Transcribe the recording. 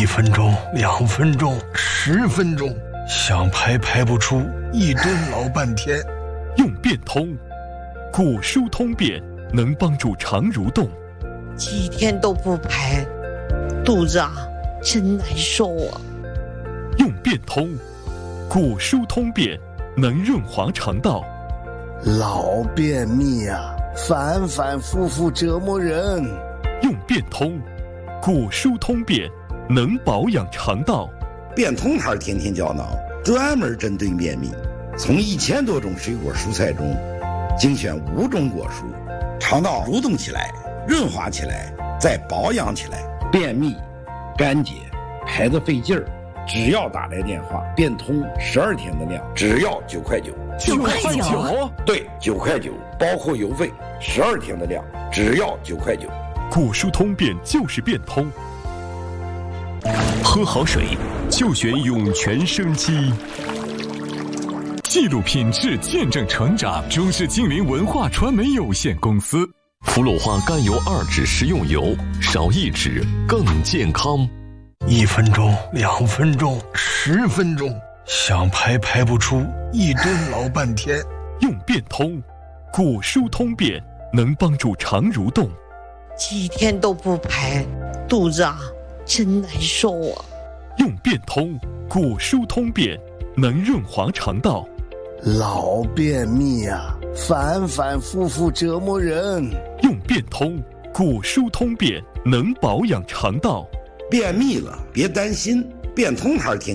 1分钟、2分钟、10分钟，想排排不出，一顿老半天。 用便通，骨疏通便，能帮助肠蠕动。 几天都不排，肚子真难受啊。 用便通，骨疏通便，能润滑肠道。 老便秘反反复复折磨人。 用便通，骨疏通便，能保养肠道。 便通牌天天胶囊专门针对便秘，从1000多种水果蔬菜中精选5种果蔬，肠道蠕动起来，润滑起来，再保养起来。便秘、干结、排得费劲儿，只要打来电话，便通12天的量，只要9块9。 9块9？ 对，9块9，包括邮费，12天的量，只要9块9。 骨疏通便就是便通。 喝好水就选涌泉生机。记录品质，见证成长。中式精灵文化传媒有限公司。氟鲁化甘油2酯食用油，少1酯更健康。 1分钟、2分钟、10分钟，想排排不出，一顿老半天。 用便通，骨疏通便，能帮助肠蠕动。 几天都不排，肚子真难受啊。 用便通，骨疏通便，能润滑肠道。 老便秘反反复复折磨人。 用便通，骨疏通便，能保养肠道。 便秘了别担心，便通牌天